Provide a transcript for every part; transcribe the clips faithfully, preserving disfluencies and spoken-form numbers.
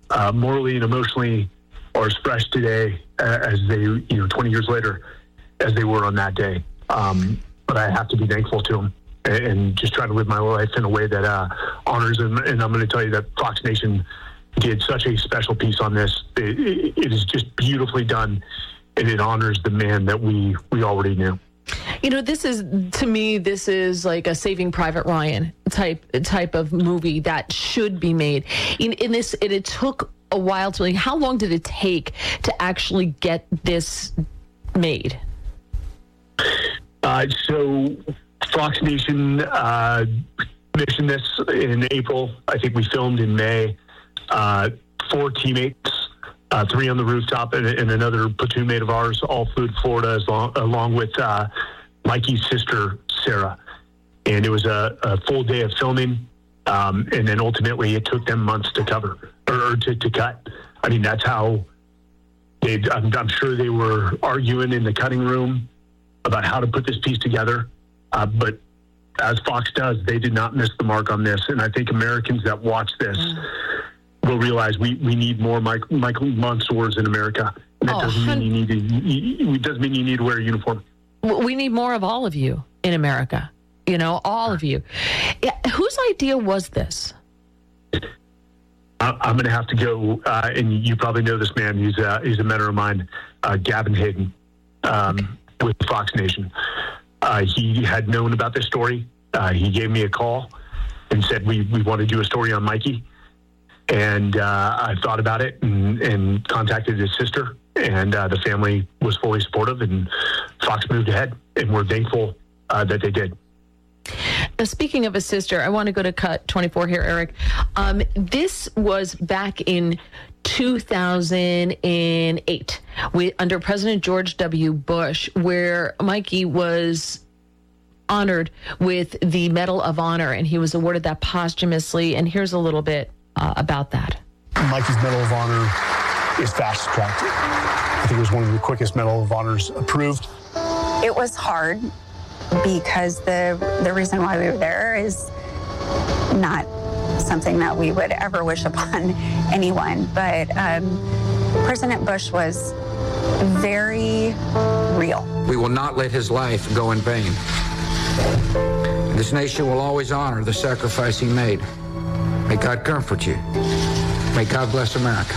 uh, morally and emotionally are as fresh today uh, as they, you know, twenty years later, as they were on that day. Um, but I have to be thankful to them and, and just try to live my life in a way that uh, honors them. And I'm going to tell you that Fox Nation did such a special piece on this. It, it, it is just beautifully done, and it honors the man that we, we already knew. You know, this is, to me, this is like a Saving Private Ryan type type of movie that should be made. In, in this, it, it took a while to, like, how long did it take to actually get this made? Uh, so Fox Nation uh, commissioned this in April. I think we filmed in May. Uh, four teammates, uh, three on the rooftop, and, and another platoon mate of ours, all flew to Florida as long, along with uh, Mikey's sister, Sarah. And it was a, a full day of filming, um, and then ultimately it took them months to cover, or, or to, to cut. I mean, that's how they, I'm, I'm sure they were arguing in the cutting room about how to put this piece together. Uh, but as Fox does, they did not miss the mark on this. And I think Americans that watch this mm. will realize we, we need more Mike, Michael Monsoors in America. And that oh, doesn't mean you need to, you, it doesn't mean you need to wear a uniform. We need more of all of you in America. You know, all of you. Yeah, whose idea was this? I, I'm going to have to go, uh, and you probably know this man. He's, uh, he's a mentor of mine, uh, Gavin Hayden. Um, okay. With Fox Nation. Uh, he had known about this story. Uh, he gave me a call and said, we, we want to do a story on Mikey. And uh, I thought about it and, and contacted his sister, and uh, the family was fully supportive, and Fox moved ahead, and we're thankful uh, that they did. Now, speaking of a sister, I want to go to cut twenty-four here, Eric. Um, this was back in two thousand eight with, under President George W. Bush, where Mikey was honored with the Medal of Honor, and he was awarded that posthumously. And here's a little bit uh, about that. Mikey's Medal of Honor is fast tracked. I think it was one of the quickest Medal of Honors approved. It was hard because the the reason why we were there is not something that we would ever wish upon anyone. But um, President Bush was very real. We will not let his life go in vain. This nation will always honor the sacrifice he made. May God comfort you. May God bless America.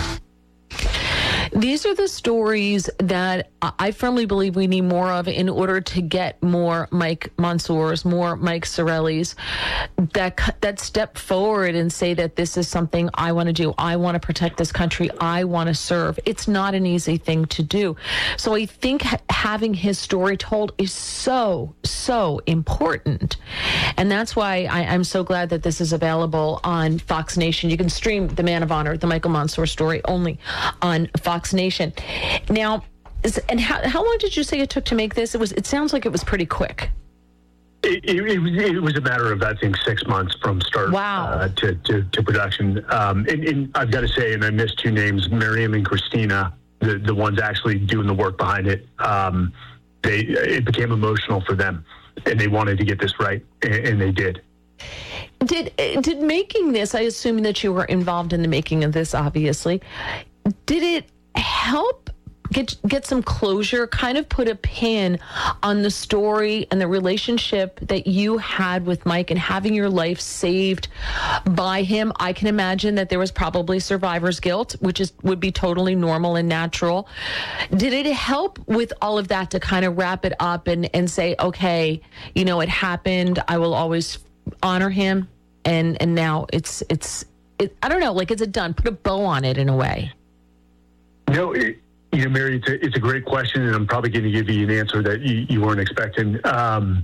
These are the stories that I firmly believe we need more of in order to get more Mike Monsoors, more Mike Sarraillis that that step forward and say that this is something I want to do. I want to protect this country. I want to serve. It's not an easy thing to do. So I think ha- having his story told is so, so important. And that's why I, I'm so glad that this is available on Fox Nation. You can stream The Man of Honor, the Michael Monsoor story, only on Fox Nation. Now, is, and how how long did you say it took to make this? It was. It sounds like it was pretty quick. It, it, it, it was a matter of, I think, six months from start wow. uh, to, to, to production. Um, and, and I've got to say, and I missed two names, Miriam and Christina, the, the ones actually doing the work behind it. Um, they it became emotional for them, and they wanted to get this right, and, and they did. Did did making this? I assume that you were involved in the making of this. Obviously, did it help get get some closure, kind of put a pin on the story and the relationship that you had with Mike and having your life saved by him? I can imagine that there was probably survivor's guilt, which is would be totally normal and natural. Did it help with all of that to kind of wrap it up and, and say, okay, you know, it happened. I will always honor him. And, and now it's, it's, it, I don't know, like, is it done? Put a bow on it in a way. No, it, you know, Mary, it's a, it's a great question, and I'm probably going to give you an answer that you, you weren't expecting. Um,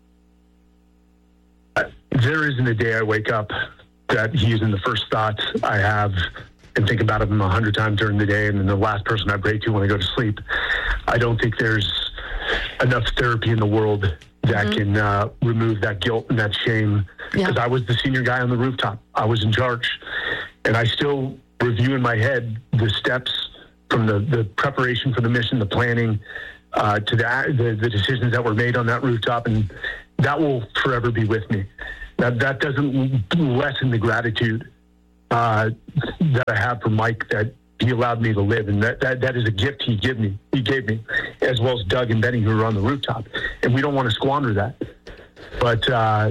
there isn't a day I wake up that he isn't the first thought I have and think about him a hundred times during the day, and then the last person I pray to when I go to sleep. I don't think there's enough therapy in the world that mm-hmm. can uh, remove that guilt and that shame, because yeah. I was the senior guy on the rooftop. I was in charge, and I still review in my head the steps from the, the preparation for the mission, the planning, uh, to the, the the decisions that were made on that rooftop, and that will forever be with me. That that doesn't lessen the gratitude uh, that I have for Mike that he allowed me to live, and that, that, that is a gift he gave me. He gave me, as well as Doug and Benny, who were on the rooftop, and we don't want to squander that. But uh,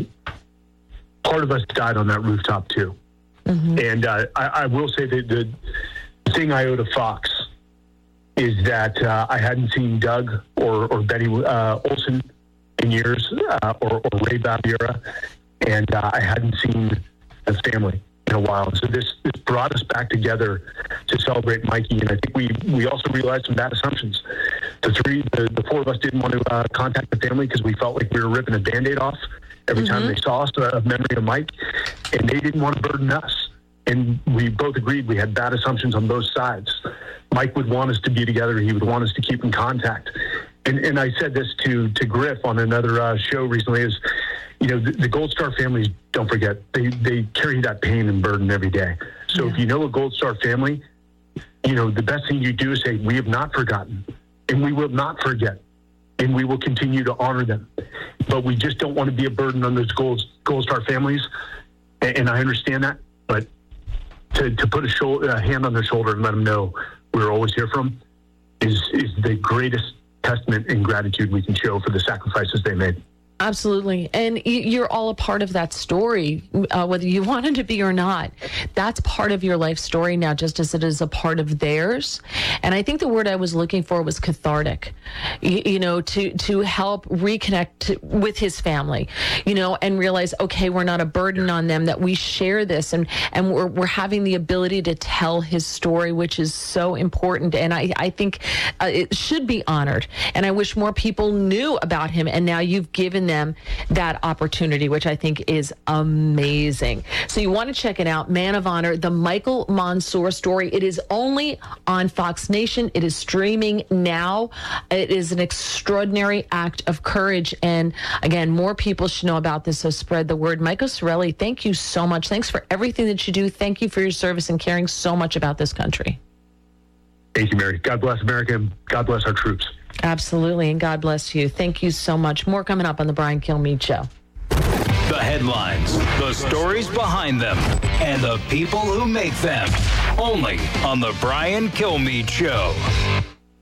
part of us died on that rooftop too. Mm-hmm. And uh, I, I will say that the thing I owe to Fox is that uh, I hadn't seen Doug or, or Benny uh, Olsen in years, uh, or, or Ray Baviera, and uh, I hadn't seen the family in a while. And so this, this brought us back together to celebrate Mikey, and I think we, we also realized some bad assumptions. The three, the, the four of us didn't want to uh, contact the family because we felt like we were ripping a Band-Aid off every mm-hmm. time they saw us, a memory of Mike, and they didn't want to burden us. And we both agreed we had bad assumptions on both sides. Mike would want us to be together. He would want us to keep in contact. And, and I said this to, to Griff on another uh, show recently is, you know, the, the Gold Star families, don't forget, they, they carry that pain and burden every day. So yeah. if you know a Gold Star family, you know, the best thing you do is say, we have not forgotten, and we will not forget, and we will continue to honor them. But we just don't want to be a burden on those Gold, Gold Star families, and, and I understand that, but to, to put a, shoulder, a hand on their shoulder and let them know we're always here for them is, is the greatest testament and gratitude we can show for the sacrifices they made. Absolutely. And you're all a part of that story, uh, whether you wanted to be or not. That's part of your life story now, just as it is a part of theirs. And I think the word I was looking for was cathartic, you, you know, to, to help reconnect to, with his family, you know, and realize, okay, we're not a burden on them, that we share this, and, and we're, we're having the ability to tell his story, which is so important. And I, I think uh, it should be honored. And I wish more people knew about him. And now you've given them that opportunity, which I think is amazing. So you want to check it out, Man of Honor, the Michael Monsoor story. It is only on Fox Nation. It is streaming now. It is an extraordinary act of courage. And again, more people should know about this, so spread the word. Michael Sarraille, thank you so much. Thanks for everything that you do. Thank you for your service and caring so much about this country. Thank you, Mary. God bless America, and God bless our troops. Absolutely, and God bless you. Thank you so much. More coming up on the Brian Kilmeade Show. The headlines, the stories behind them, and the people who make them. Only on the Brian Kilmeade Show.